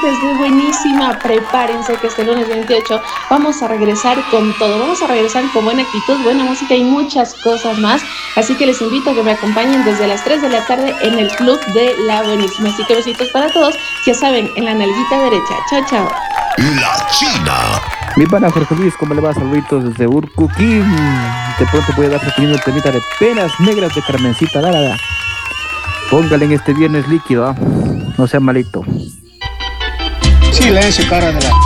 martes de buenísima. Prepárense que este lunes 28 vamos a regresar con todo. Vamos a regresar con buena actitud, buena música y muchas cosas más. Así que les invito a que me acompañen desde las 3 de la tarde en el Club de la Buenísima. Así que besitos para todos. Ya saben, en la nalguita derecha. Chao, chao. La China. Mi pana Jorge Luis, ¿cómo le va? Saluditos desde Urcuquín. De pronto voy a dar sosteniendo el temita de Penas Negras de Carmencita Lara. Póngale en este viernes líquido, ¿ah? No sea malito. Silencio, cara de la...